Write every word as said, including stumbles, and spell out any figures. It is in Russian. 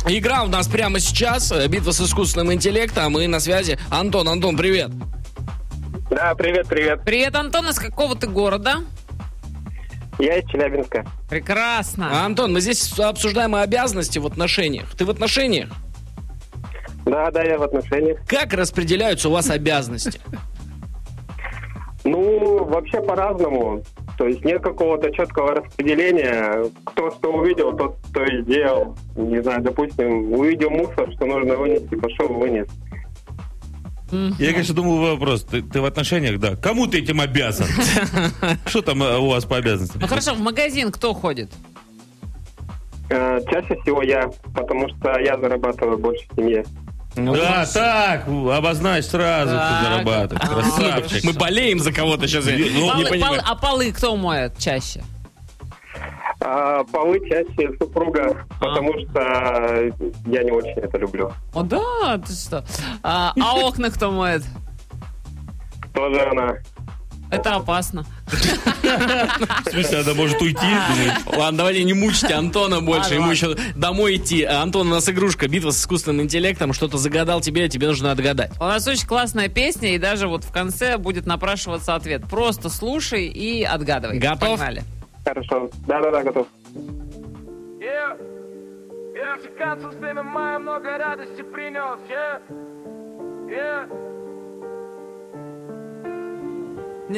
Игра у нас прямо сейчас. Битва с искусственным интеллектом. И на связи Антон. Антон, привет. Да, привет, привет. Привет, Антон. Из какого ты города? Я из Челябинска. Прекрасно. Антон, мы здесь обсуждаем обязанности в отношениях. Ты в отношениях? Да, да, я в отношениях. Как распределяются у вас обязанности? Ну, вообще по-разному. То есть нет какого-то четкого распределения. Кто что увидел, тот то и сделал. Не знаю, допустим, увидел мусор, что нужно вынести, пошел вынес. Я, конечно, думаю, вопрос. Ты, ты в отношениях, да? Кому ты этим обязан? Что там у вас по обязанностям? Ну хорошо, в магазин кто ходит? Э, чаще всего я, потому что я зарабатываю больше в семье. Ну, Да, так, обозначь сразу, Так. ты зарабатываешь. Красавчик. Мы болеем за кого-то сейчас. Я Ну, Полы- не пол- понимаю. а полы кто моет чаще? А полы чаще супруга, потому что я не очень это люблю. О, да, ты что? А, а окна кто моет? Тоже она. Это опасно. В смысле, она может уйти? думаешь? Ладно, давайте не мучите Антона больше. Ладно, Ему ладно. еще домой идти. Антон, у нас игрушка. Битва с искусственным интеллектом. Что-то загадал тебе, тебе нужно отгадать. У нас очень классная песня, и даже вот в конце будет напрашиваться ответ. Просто слушай и отгадывай. Готов? Погнали. Хорошо. Да-да-да, готов. Yeah. Я африканцам с племен мая много радости принес, yeah. Yeah.